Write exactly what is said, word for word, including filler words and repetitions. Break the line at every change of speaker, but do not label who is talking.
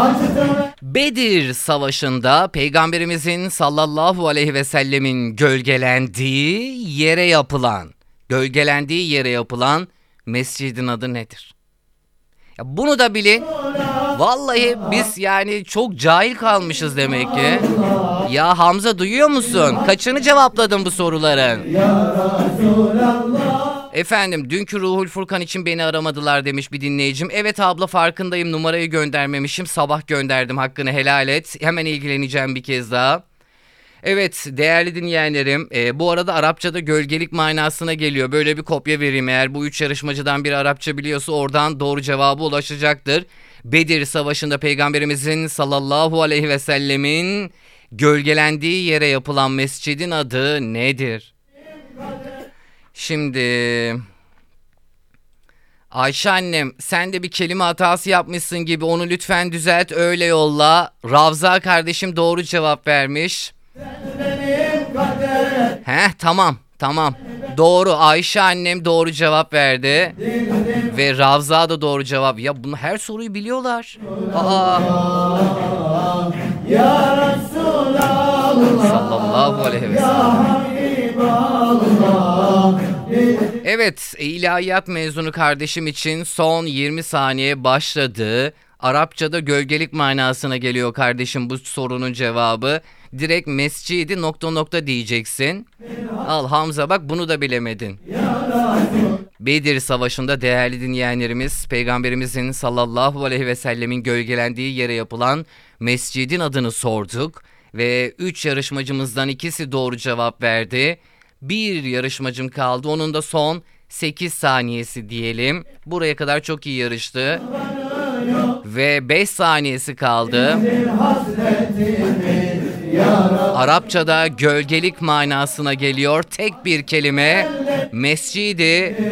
Bedir Savaşı'nda Peygamberimizin sallallahu aleyhi ve sellemin gölgelendiği yere yapılan, gölgelendiği yere yapılan mescidin adı nedir? Ya bunu da bilin. Vallahi biz yani çok cahil kalmışız demek ki. Ya Hamza, duyuyor musun? Kaçını cevapladın bu soruların? Efendim, dünkü Ruhul Furkan için beni aramadılar demiş bir dinleyicim. Evet abla, farkındayım, numarayı göndermemişim. Sabah gönderdim, hakkını helal et. Hemen ilgileneceğim bir kez daha. Evet değerli dinleyenlerim, e, bu arada Arapçada gölgelik manasına geliyor. Böyle bir kopya vereyim, eğer bu üç yarışmacıdan biri Arapça biliyorsa oradan doğru cevabı ulaşacaktır. Bedir Savaşı'nda Peygamberimizin sallallahu aleyhi ve sellemin gölgelendiği yere yapılan mescidin adı nedir? Şimdi Ayşe annem, sen de bir kelime hatası yapmışsın gibi, onu lütfen düzelt, öyle yolla. Ravza kardeşim doğru cevap vermiş. Heh, tamam tamam doğru, Ayşe annem doğru cevap verdi ve Ravza da doğru cevap. Ya bunu her soruyu biliyorlar. Aa. Sallallahu aleyhi ve sellem. Evet, ilahiyat mezunu kardeşim için son yirmi saniye başladı. Arapçada gölgelik manasına geliyor kardeşim bu sorunun cevabı. Direkt mescidi nokta nokta diyeceksin. Al Hamza, bak bunu da bilemedin. Bedir Savaşı'nda değerli dinleyenlerimiz, Peygamberimizin sallallahu aleyhi ve sellemin gölgelendiği yere yapılan mescidin adını sorduk. Ve üç yarışmacımızdan ikisi doğru cevap verdi. Bir yarışmacım kaldı, onun da son sekiz saniyesi diyelim. Buraya kadar çok iyi yarıştı. Ve beş saniyesi kaldı. Arapçada gölgelik manasına geliyor tek bir kelime, mescidi